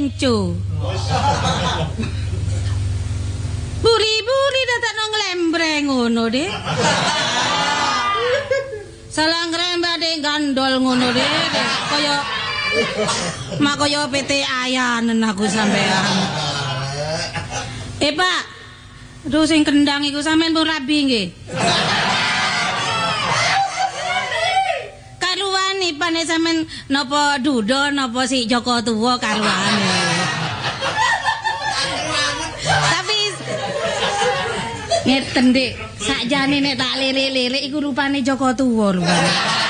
kencu. Buri-buri dadak nang nglembreng ngono, Dik. Salah ngrembak Dik gandol ngono, Dik. Kaya mak kaya PT ayanen aku sampean. Pak. Aduh sing kendang iku sampean pun rabi nggih. Karuane pane sampean napa Dudo napa si Joko Tuwa karuane. Tapi ngeten Dik, sakjane nek tak lirik-lirik iku rupane Joko Tuwa rupane.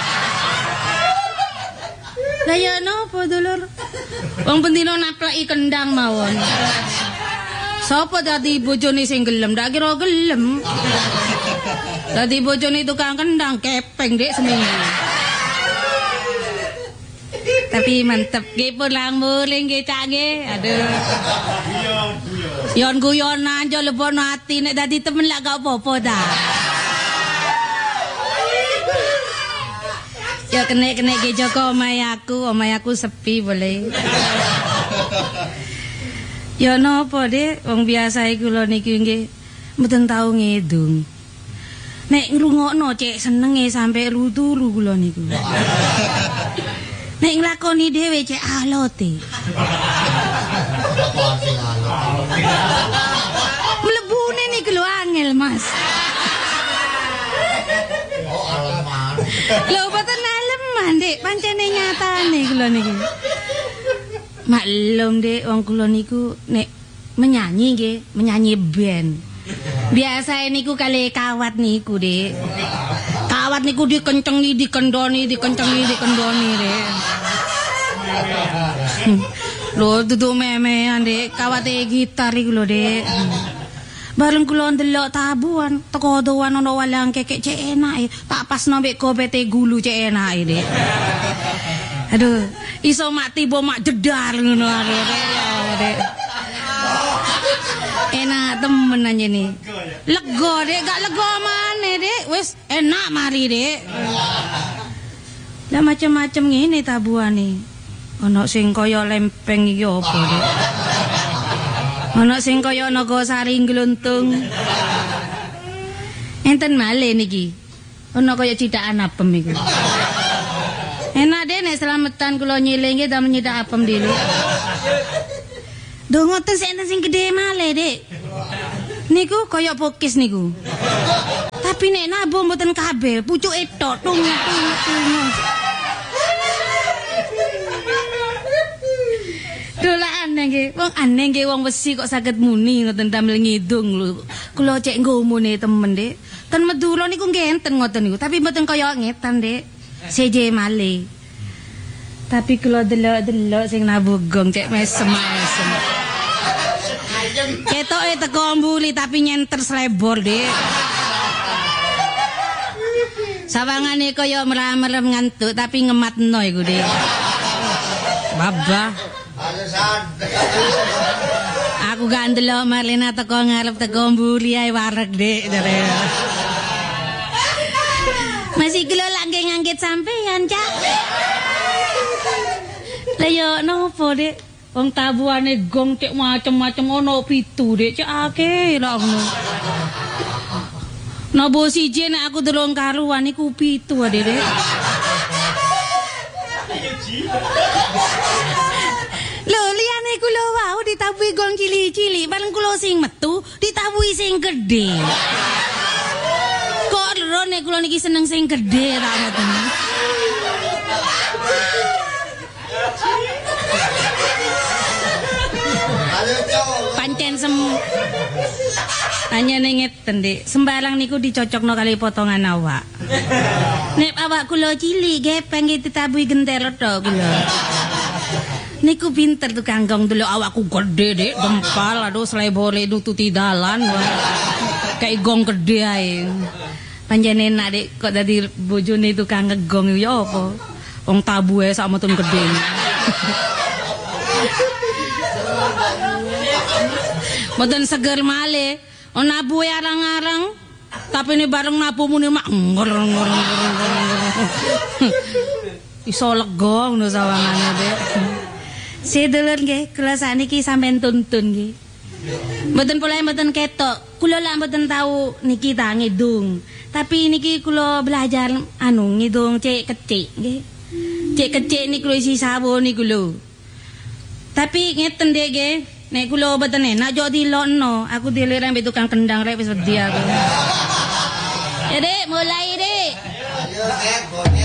Lah ya napa dulur? Wong pendino naplaki kendang mawon. Sapa dadi bojone sing gelem? Ndak kira gelem. Dadi bojone tukang kendang kepeng Dik seminggu. Tapi mantep nggih pulang muling nggih Cak nggih. Aduh. Guyon-guyonan aja lebono ati nek dadi temen lak gak apa-apa ta. Ya kene-kene ke Joko omayaku sepi boleh. Ya napa Dik, wong biasa kula niki nggih mboten tau ngedung. Nek ngrungokno cek senenge sampe turu kula niku. Nek nglakoni dhewe cek alote. Mlebune niku lho angel, Mas. Lho boten aleman, Dik, pancene nyatane kula niki. Maklum Dik, wong kula niku nek menyanyi nggih, menyanyi band. Biasa niku kali kawat niku, Dik. Kawat niku dikencengi, dikendoni, Dik. Lho dudu memean, Dik, kawate gitar iku lho, Dik. Bareng kula ndelok tabuhan, teko doan ana walang kekek cek enake, tak pasno mbek gobete gulu cek enake, Dik. Aduh, iso mak tiba mak jedar ngono Dik. Enak temen aja nih. Lega Dik, gak lega maneh Dik. Wis enak mari Dik. Lah macam-macam ngene tabuhane. Ana sing kaya lempeng iki apa Dik? Ana sing kaya Nagasari gluntung. Enten malih niki. Ana kaya cithakan apem iku. Enak deh nek selametan kula nyiling nggih damel nyedak apem dhewe. Duh ngoten sing gedhe malih, Dik. Niku kaya pokis niku. Tapi nek nabuh mboten kabeh, pucuke tok tung. Dola aneh nggih. Wong aneh nggih wong wesi kok saged muni ngoten damel ngidung lho. Kula cek ngomone temen, Dik. Ten Madura niku nggih enten ngoten niku, tapi mboten kaya ngetan, Dik. Seje male. Tapi kula delok-delok sing nabugong cek mesem-mesem. Ketoke teko mbuli tapi nyenter slebor, Dik. Sawangane kaya merem-merem ngantuk tapi ngematno iku, Dik. Babah. Aku gak ndelok Marlena teko ngarep teko mbuli ae wareg, Dik. Masih kula lagi ngangkit sampean, Cak. Lah yo nopo, Dik? Wong tabuhane gong cek macem-macem ono 7, Dik. Cek akeh lho ngono. Nopo siji nek aku durung karuan iku 7, Dik. Lho liyane kula wau ditabuhi gong cilik-cilik, bareng kula sing metu ditabuhi sing gedhe. Kok lho nek kula niki seneng sing gedhe ta ngoten. Pancen hanya ngeten, Dik. Sembarang niku dicocokno kali potongan awak. Nek awak kula cilik gepeng ditabuhi gentero tok kula. Niku pinter tukang gong delok awakku gede, Dik, gempal, aduh slebore nututi dalan. Kayak gong gede ae. Pancen enak, Dik, kok dadi bojone tukang ngegong ya apa? Wong tabuhe sak metun gedhe. Mboten seger malih. Ana nabuhe arang-arang, tapi ini bareng nabu muni mak ngor. Iso lega ngono sawangane, Dik. Sedulur nggih, kula sakniki sampean tuntun nggih. Mboten pula mboten ketok. Kula lak mboten tahu niki ta ngidung. Tapi niki kula belajar ngidung cek kecik nggih. Cek kecik niku isi sawo niku lho. Tapi ngeten dek nggih, nek kula mboten enak jok dilokno, aku diliran mbek tukang kendang rek wis wedi aku. Ya Dik, mulai Dik. Ayo,